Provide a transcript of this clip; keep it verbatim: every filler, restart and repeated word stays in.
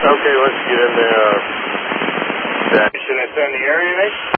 Okay, let's get in there. Uh, Should I send the area, Nick?